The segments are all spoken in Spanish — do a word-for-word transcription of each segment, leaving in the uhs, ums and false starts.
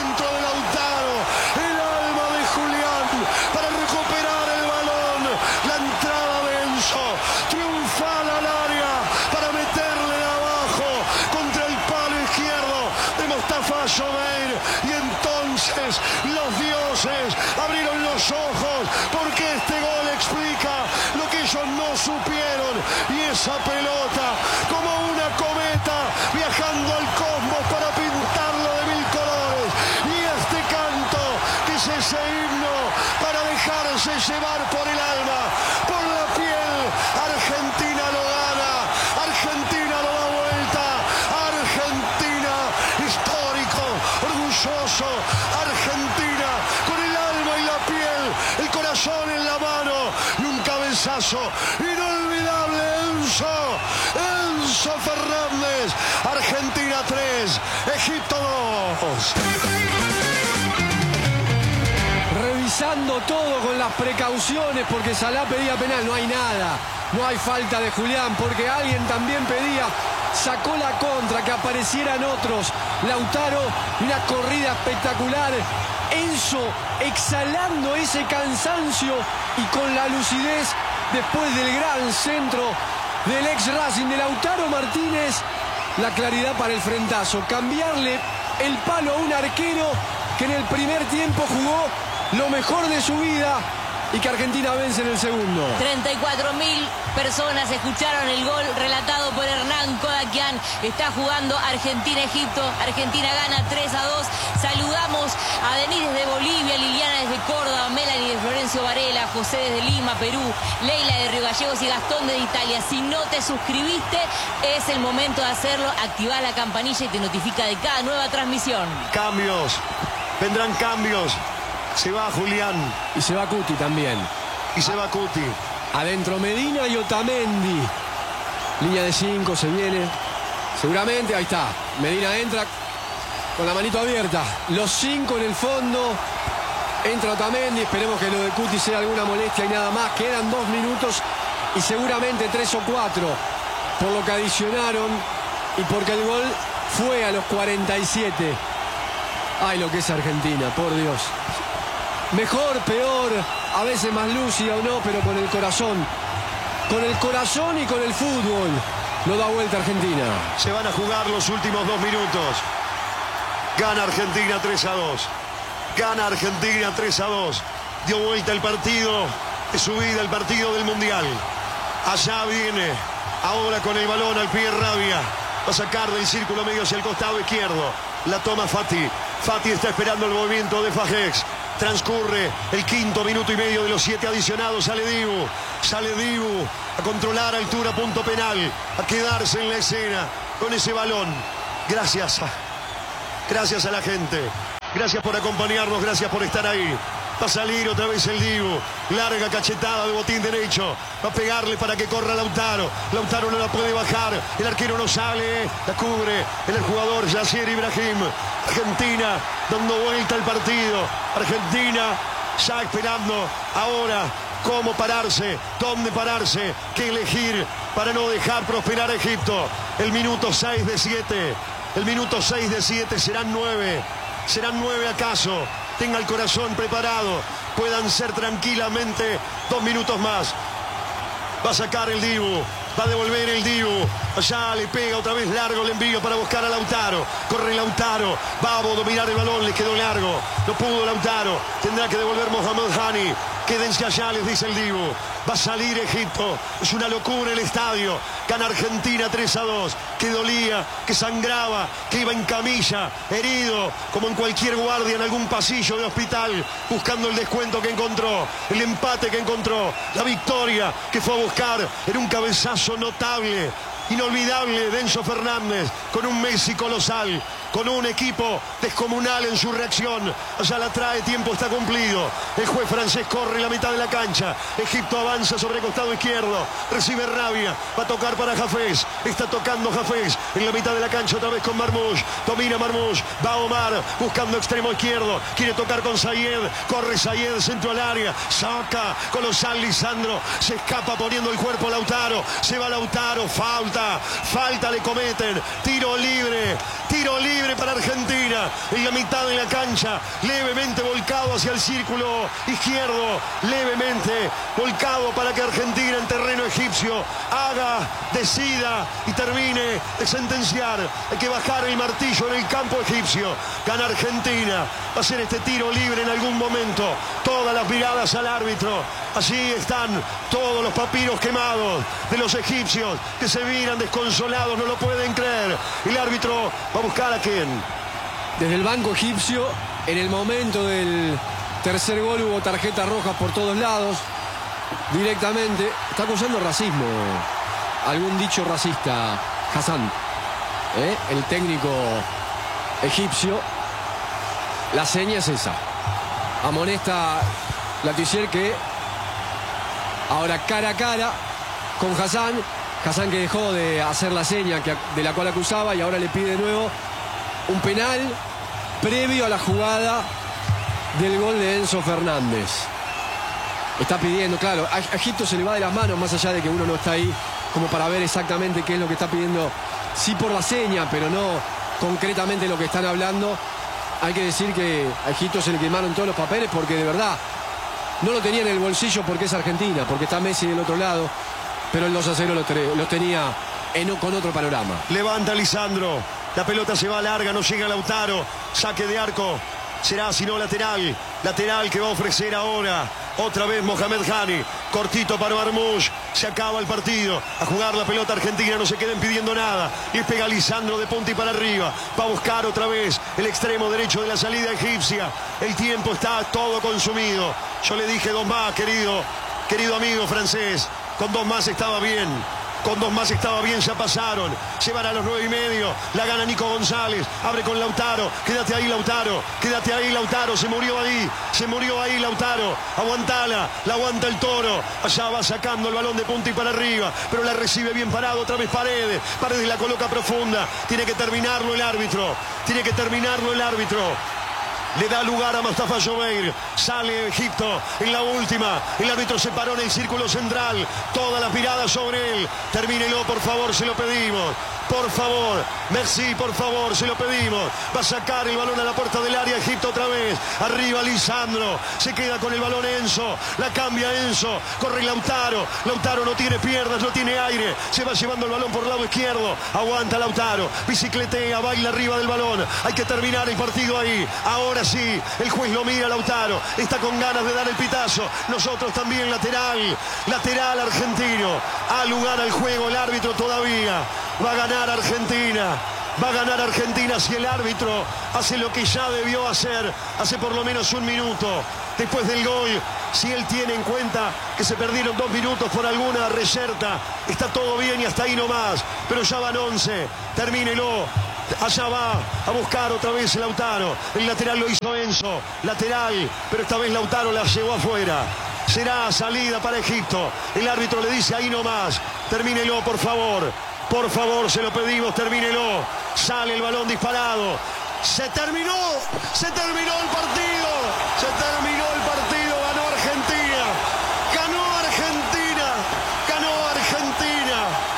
centro de Lautaro, el alma de Julián para recuperar el balón. La entrada de Enzo, triunfal al área para meterle de abajo contra el palo izquierdo de Mostafa Shobeir. Y entonces los dioses abrieron los ojos, porque este gol explica lo que ellos no supieron. Y esa pelota, como una cometa viajando al cosmos para pintarlo de mil colores. Y este canto, que es ese himno para dejarse llevar por el alma, por la piel. Argentina lo gana, Argentina lo da vuelta, Argentina histórico, orgulloso, Argentina con el alma y la piel, el corazón en la mano y un cabezazo inolvidable. Enzo, Enzo Fernández. Argentina tres, Egipto dos. Revisando todo con las precauciones, porque Salah pedía penal. No hay nada, no hay falta de Julián, porque alguien también pedía. Sacó la contra, que aparecieran otros. Lautaro, una corrida espectacular. Enzo exhalando ese cansancio y con la lucidez después del gran centro del ex Racing de Lautaro Martínez. La claridad para el frentazo, cambiarle el palo a un arquero que en el primer tiempo jugó lo mejor de su vida y que Argentina vence en el segundo. treinta y cuatro mil personas escucharon el gol relatado por Hernán Kodakian. Está jugando Argentina-Egipto. Argentina gana tres a dos. Saludamos a Denis desde Bolivia, Liliana desde Córdoba, Melanie de Florencio Varela, José desde Lima, Perú, Leila de Río Gallegos y Gastón desde Italia. Si no te suscribiste, es el momento de hacerlo. Activá la campanilla y te notifica de cada nueva transmisión. Cambios, vendrán cambios. Se va Julián. Y se va Cuti también. Y se va Cuti. Adentro Medina y Otamendi. Línea de cinco, se viene. Seguramente, ahí está. Medina entra con la manito abierta. Los cinco en el fondo. Entra Otamendi. Esperemos que lo de Cuti sea alguna molestia y nada más. Quedan dos minutos y seguramente tres o cuatro. Por lo que adicionaron y porque el gol fue a los cuarenta y siete. Ay, lo que es Argentina, por Dios. Mejor, peor, a veces más lúcida o no, pero con el corazón. Con el corazón y con el fútbol. Lo da vuelta Argentina. Se van a jugar los últimos dos minutos. Gana Argentina tres a dos. Gana Argentina tres a dos. Dio vuelta el partido de su vida, el partido del Mundial. Allá viene, ahora con el balón al pie Rabia. Va a sacar del círculo medio hacia el costado izquierdo. La toma Fati. Fati está esperando el movimiento de Fajex. Transcurre el quinto minuto y medio de los siete adicionados. Sale Dibu. Sale Dibu a controlar altura, punto penal. A quedarse en la escena con ese balón. Gracias. Gracias a la gente. Gracias por acompañarnos. Gracias por estar ahí. Va a salir otra vez el Dibu. Larga cachetada de botín derecho. Va a pegarle para que corra Lautaro. Lautaro no la puede bajar. El arquero no sale. La cubre el jugador Yasser Ibrahim. Argentina dando vuelta al partido. Argentina ya esperando ahora cómo pararse, dónde pararse, qué elegir para no dejar prosperar a Egipto. El minuto seis de siete. El minuto seis de siete serán nueve. Serán nueve acaso. Tenga el corazón preparado. Puedan ser tranquilamente dos minutos más. Va a sacar el Dibu. Va a devolver el Dibu. Allá le pega otra vez largo el envío para buscar a Lautaro. Corre Lautaro. Va a dominar el balón. Le quedó largo. No pudo Lautaro. Tendrá que devolver Mohamed Hani. Quédense allá, les dice el Dibu. Va a salir Egipto. Es una locura el estadio. Gana Argentina tres a dos. Que dolía, que sangraba, que iba en camilla, herido, como en cualquier guardia en algún pasillo de hospital, buscando el descuento que encontró, el empate que encontró, la victoria que fue a buscar en un cabezazo notable, inolvidable de Enzo Fernández, con un Messi colosal, con un equipo descomunal en su reacción. Allá la trae, tiempo está cumplido. El juez francés corre la mitad de la cancha. Egipto avanza sobre el costado izquierdo. Recibe Rabia. Va a tocar para Hafez. Está tocando Hafez en la mitad de la cancha otra vez con Marmoush. Domina Marmoush. Va Omar buscando extremo izquierdo. Quiere tocar con Sayed. Corre Sayed, centro al área. Saca colosal Lisandro. Se escapa poniendo el cuerpo Lautaro. Se va Lautaro. Falta. Falta le cometen. Tiro libre. Tiro libre libre para Argentina. En la mitad de la cancha, levemente volcado hacia el círculo izquierdo. Levemente volcado para que Argentina en terreno egipcio haga, decida y termine de sentenciar. Hay que bajar el martillo en el campo egipcio. Gana Argentina. Va a ser este tiro libre en algún momento. Todas las miradas al árbitro. Allí están todos los papiros quemados de los egipcios que se miran desconsolados, no lo pueden creer. El árbitro va a buscar a quién. Desde el banco egipcio, en el momento del tercer gol hubo tarjetas rojas por todos lados. Directamente está acusando racismo, algún dicho racista Hassan, ¿eh? El técnico egipcio. La seña es esa. Amonesta Latizier, que ahora cara a cara con Hassan. Hassan, que dejó de hacer la seña que, de la cual acusaba, y ahora le pide de nuevo un penal previo a la jugada del gol de Enzo Fernández. Está pidiendo, claro, a Egipto se le va de las manos, más allá de que uno no está ahí como para ver exactamente qué es lo que está pidiendo. Sí, por la seña, pero no concretamente lo que están hablando. Hay que decir que a Egipto se le quemaron todos los papeles, porque de verdad no lo tenía en el bolsillo, porque es Argentina, porque está Messi del otro lado, pero el dos a cero los, los tenía en, con otro panorama. Levanta Lisandro, la pelota se va larga, no llega Lautaro, saque de arco, será sino lateral, lateral que va a ofrecer ahora otra vez Mohamed Hani, cortito para Marmoush. Se acaba el partido, a jugar la pelota argentina, no se queden pidiendo nada. Y pega Lisandro de punta y para arriba, va a buscar otra vez el extremo derecho de la salida egipcia. El tiempo está todo consumido. Yo le dije dos más, querido, querido amigo francés, con dos más estaba bien. Con dos más estaba bien, ya pasaron. Se van a los nueve y medio. La gana Nico González. Abre con Lautaro. Quédate ahí, Lautaro. Quédate ahí, Lautaro. Se murió ahí. Se murió ahí, Lautaro. Aguantala. La aguanta el Toro. Allá va sacando el balón de punta y para arriba. Pero la recibe bien parado. Otra vez Paredes. Paredes la coloca profunda. Tiene que terminarlo el árbitro. Tiene que terminarlo el árbitro. Le da lugar a Mustafa Jomeir. Sale Egipto en la última. El árbitro se paró en el círculo central. Todas las miradas sobre él. Termínelo, por favor, se lo pedimos. Por favor, merci, por favor, se lo pedimos. Va a sacar el balón a la puerta del área Egipto otra vez. Arriba Lisandro. Se queda con el balón Enzo. La cambia Enzo. Corre Lautaro. Lautaro no tiene piernas, no tiene aire. Se va llevando el balón por el lado izquierdo. Aguanta Lautaro. Bicicletea, baila arriba del balón. Hay que terminar el partido ahí. Ahora sí, el juez lo mira, Lautaro. Está con ganas de dar el pitazo. Nosotros también, lateral. Lateral argentino. A lugar al juego el árbitro todavía. Va a ganar Argentina. Va a ganar Argentina si el árbitro hace lo que ya debió hacer hace por lo menos un minuto. Después del gol, si él tiene en cuenta que se perdieron dos minutos por alguna reyerta, está todo bien y hasta ahí nomás. Pero ya van once. Termínelo. Allá va a buscar otra vez Lautaro. El lateral lo hizo Enzo. Lateral, pero esta vez Lautaro la llevó afuera. Será salida para Egipto. El árbitro le dice ahí nomás. Termínelo, por favor. Por favor, se lo pedimos, termínelo. Sale el balón disparado. Se terminó. Se terminó el partido. Se terminó el partido. Ganó Argentina. Ganó Argentina. Ganó Argentina.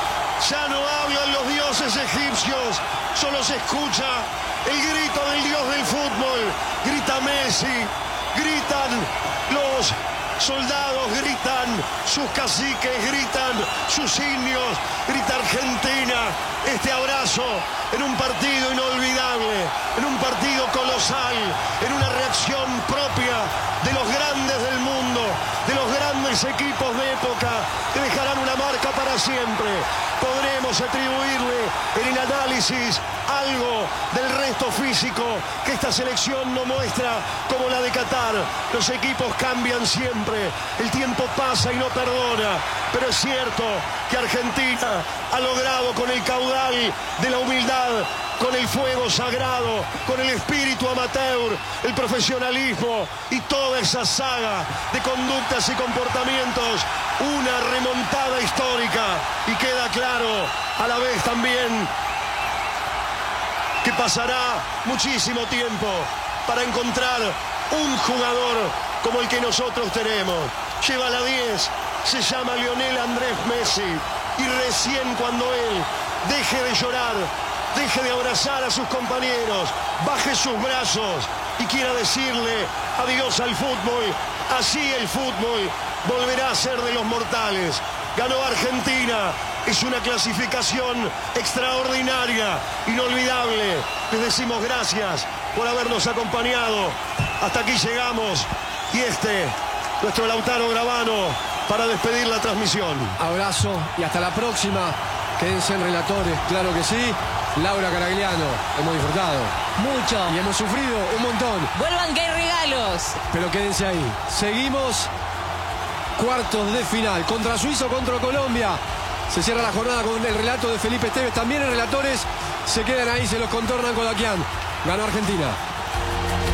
Ya no hablan los dioses egipcios. Solo se escucha el grito del dios del fútbol. Grita Messi. Gritan los soldados, gritan sus caciques, gritan sus indios, grita Argentina. Este abrazo en un partido inolvidable, en un partido colosal, en una reacción propia de los grandes del mundo, de los grandes equipos de época que dejarán una marca para siempre. Podremos atribuirle en el análisis algo del resto físico que esta selección no muestra como la de Qatar. Los equipos cambian siempre, el tiempo pasa y no perdona, pero es cierto que Argentina ha logrado con el caudal de la humildad, con el fuego sagrado, con el espíritu amateur, el profesionalismo y toda esa saga de conductas y comportamientos, una remontada histórica. Y queda claro a la vez también que pasará muchísimo tiempo para encontrar un jugador como el que nosotros tenemos. Lleva la diez, se llama Lionel Andrés Messi, y recién cuando él deje de llorar, deje de abrazar a sus compañeros, baje sus brazos y quiera decirle adiós al fútbol. Así el fútbol volverá a ser de los mortales. Ganó Argentina. Es una clasificación extraordinaria, inolvidable. Les decimos gracias por habernos acompañado. Hasta aquí llegamos. Y este, nuestro Lautaro Gravano, para despedir la transmisión. Abrazo y hasta la próxima. Quédense en Relatores, claro que sí. Laura Caragliano, hemos disfrutado mucho y hemos sufrido un montón. Vuelvan que hay regalos. Pero quédense ahí. Seguimos cuartos de final contra Suiza o contra Colombia. Se cierra la jornada con el relato de Felipe Esteves. También en Relatores se quedan ahí, se los contornan con Daquián. Ganó Argentina.